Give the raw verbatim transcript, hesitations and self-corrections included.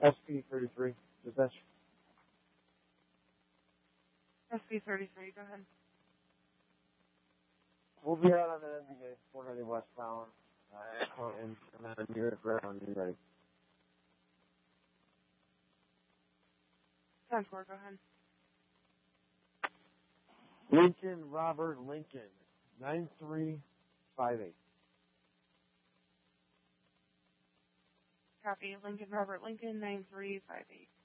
S P thirty-three, dispatch. S P thirty-three, go ahead. We'll be out on the N B A, four ninety westbound, uh, and and then near ground, you ready? ten four, go ahead. Lincoln Robert Lincoln, nine three five eight. Copy. Lincoln Robert Lincoln, nine three five eight.